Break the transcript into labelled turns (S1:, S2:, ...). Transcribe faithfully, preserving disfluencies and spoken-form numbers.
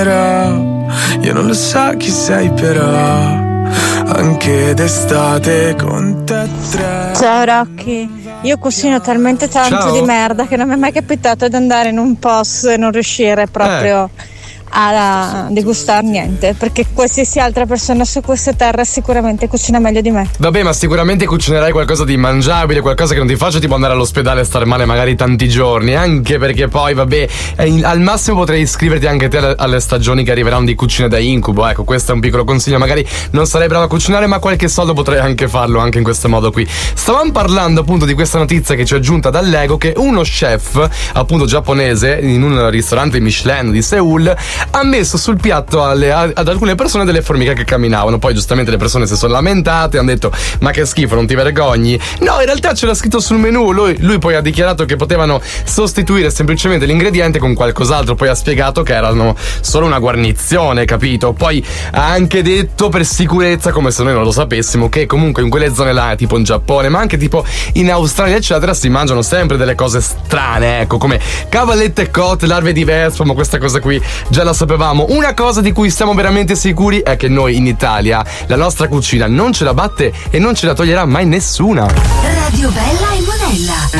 S1: Io non lo so chi sei però, anche d'estate con te tre.
S2: Ciao Rocky, io cucino talmente tanto
S1: Ciao.
S2: di merda che non mi è mai capitato di andare in un posto e non riuscire proprio
S1: Eh.
S2: a degustare niente, perché qualsiasi altra persona su questa terra sicuramente cucina meglio di me.
S3: Vabbè, ma sicuramente cucinerai qualcosa di mangiabile, qualcosa che non ti faccia tipo andare all'ospedale e stare male magari tanti giorni. Anche perché poi, vabbè, eh, al massimo potrei iscriverti anche te alle, alle stagioni che arriveranno di cucina da incubo. Ecco, questo è un piccolo consiglio. Magari non sarei bravo a cucinare, ma qualche soldo potrei anche farlo anche in questo modo qui. Stavamo parlando appunto di questa notizia che ci è giunta dall'Ego, che uno chef appunto giapponese in un ristorante Michelin di Seoul ha messo sul piatto alle, ad alcune persone delle formiche che camminavano. Poi giustamente le persone si sono lamentate, hanno detto ma che schifo, non ti vergogni? No, in realtà c'era scritto sul menù. Lui, lui poi ha dichiarato che potevano sostituire semplicemente l'ingrediente con qualcos'altro. Poi ha spiegato che erano solo una guarnizione, capito? Poi ha anche detto per sicurezza, come se noi non lo sapessimo, che comunque in quelle zone là, tipo in Giappone ma anche tipo in Australia eccetera, si mangiano sempre delle cose strane, ecco, come cavallette cotte, larve di vespa. Ma questa cosa qui già la sapevamo. Una cosa di cui siamo veramente sicuri è che noi in Italia la nostra cucina non ce la batte e non ce la toglierà mai nessuna.
S4: Radio Bella e Monella.